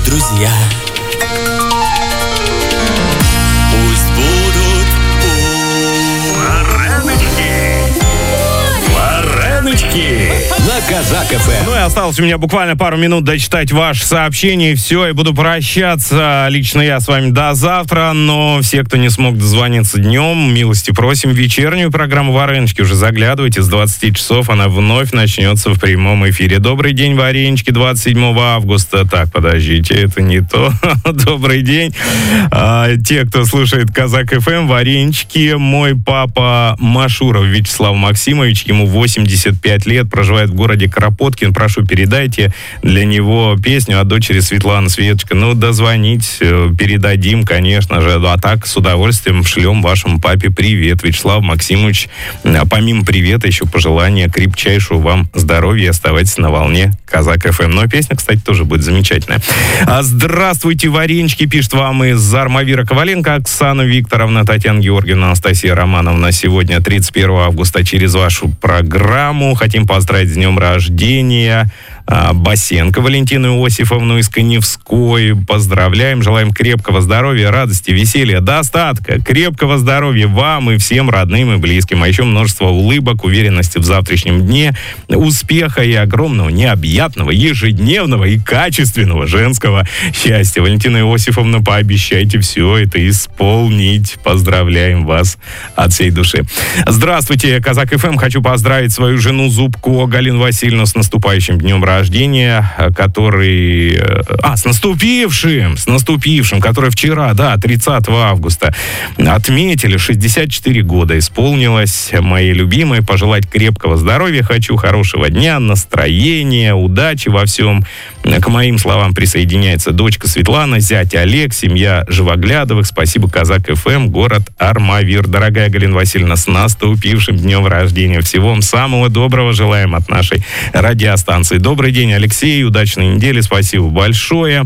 друзья. Пусть будут вареночки на Казак ФМ. Ну и осталось у меня буквально пару минут дочитать ваши сообщения, и все, и буду прощаться. Лично я с вами до завтра, но все, кто не смог дозвониться днем, милости просим, вечернюю программу «Вареночки» уже заглядывайте, с 20 часов она вновь начнется в прямом эфире. Добрый день, Варенички, 27 августа. Так, подождите, это не то. Добрый день. Те, кто слушает Казак ФМ, Варенички, мой папа Машуров Вячеслав Максимович, ему 85 лет, проживает в городе Кропоткин. Прошу, передайте для него песню от дочери Светланы. Светочка, ну, дозвонить, передадим, конечно же. А так, с удовольствием шлем вашему папе привет. Вячеслав Максимович, помимо привета, еще пожелания крепчайшего вам здоровья. Оставайтесь на волне Казак ФМ. Но песня, кстати, тоже будет замечательная. Здравствуйте, Варенички, пишет вам из Армавира Коваленко Оксана Викторовна, Татьяна Георгиевна, Анастасия Романовна. Сегодня 31 августа через вашу программу хотим поздравить с днем рождения Басенко Валентину Иосифовну из Каневской. Поздравляем, желаем крепкого здоровья, радости, веселья, достатка, крепкого здоровья вам и всем родным и близким, а еще множество улыбок, уверенности в завтрашнем дне, успеха и огромного, необъятного, ежедневного и качественного женского счастья. Валентина Иосифовна, пообещайте все это исполнить. Поздравляем вас от всей души. Здравствуйте, Казак ФМ. Хочу поздравить свою жену Зубко Галину Васильевну с наступающим днем рождения, который... с наступившим, который вчера, 30 августа отметили. 64 года исполнилось моей любимой. Пожелать крепкого здоровья хочу, хорошего дня, настроения, удачи во всем. К моим словам присоединяется дочка Светлана, зять Олег, семья Живоглядовых. Спасибо, Казак ФМ, город Армавир. Дорогая Галина Васильевна, с наступившим днем рождения. Всего вам самого доброго желаем от нашей радиостанции. Добрый день, Алексей, удачной недели, спасибо большое.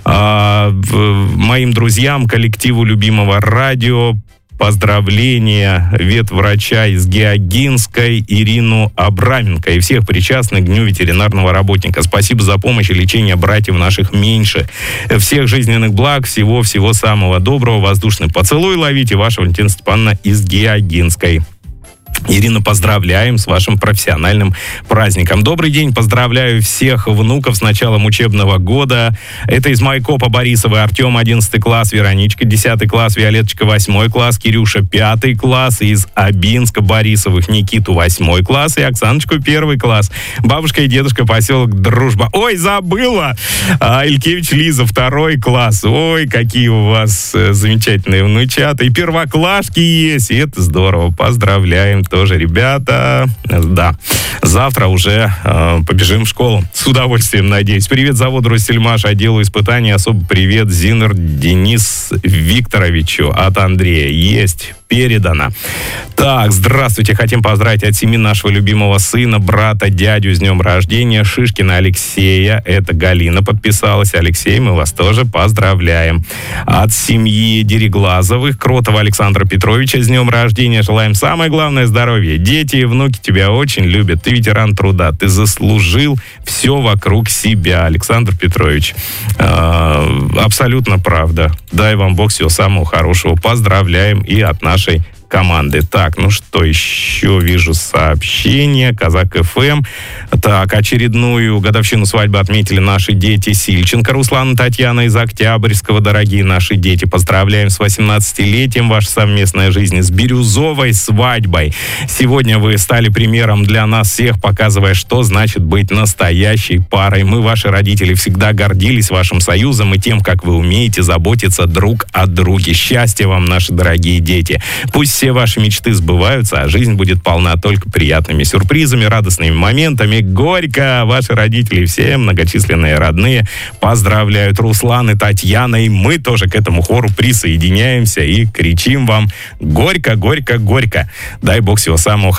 Моим друзьям, коллективу любимого радио, поздравления ветврача из Геогинской Ирину Абраменко и всех причастных к Дню ветеринарного работника. Спасибо за помощь и лечение братьев наших меньше. Всех жизненных благ, всего самого доброго. Воздушный поцелуй ловите. Ваша Валентина Степановна из Геогинской. Ирина, поздравляем с вашим профессиональным праздником. Добрый день, поздравляю всех внуков с началом учебного года. Это из Майкопа Борисова Артем, 11 класс, Вероничка, 10 класс, Виолеточка, 8 класс, Кирюша, 5 класс, из Абинска Борисовых Никиту, 8 класс, и Оксаночку, 1 класс. Бабушка и дедушка, поселок Дружба. Ой, забыла! Илькевич Лиза, 2 класс. Ой, какие у вас замечательные внучата. И первоклашки есть, и это здорово. Поздравляем тоже, ребята. Да, завтра уже побежим в школу. С удовольствием, надеюсь. Привет заводу Россельмаш, отделу испытаний. Особый привет Зинер Денис Викторовичу от Андрея. Есть. Передано. Так, здравствуйте. Хотим поздравить от семьи нашего любимого сына, брата, дядю с днем рождения, Шишкина Алексея. Это Галина подписалась. Алексей, мы вас тоже поздравляем. От семьи Дереглазовых, Кротова Александра Петровича с днем рождения. Желаем самое главное здоровья. Дети и внуки тебя очень любят. Ты ветеран труда. Ты заслужил все вокруг себя. Александр Петрович. Абсолютно правда. Дай вам Бог всего самого хорошего. Поздравляем и от нашей команды. Так, ну что еще? Вижу сообщение. Казак ФМ. Так, очередную годовщину свадьбы отметили наши дети. Сильченко Руслан и Татьяна из Октябрьского. Дорогие наши дети, поздравляем с 18-летием. Ваша совместная жизнь с бирюзовой свадьбой. Сегодня вы стали примером для нас всех, показывая, что значит быть настоящей парой. Мы, ваши родители, всегда гордились вашим союзом и тем, как вы умеете заботиться друг о друге. Счастья вам, наши дорогие дети. Пусть все ваши мечты сбываются, а жизнь будет полна только приятными сюрпризами, радостными моментами. Горько! Ваши родители и все многочисленные родные поздравляют Руслан и Татьяна, и мы тоже к этому хору присоединяемся и кричим вам горько, горько, горько. Дай Бог всего самого